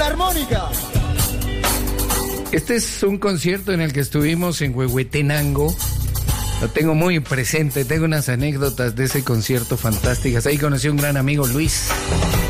Filarmónica. Este es un concierto en el que estuvimos en Huehuetenango. Lo tengo muy presente, tengo unas anécdotas de ese concierto fantásticas. Ahí conocí a un gran amigo, Luis.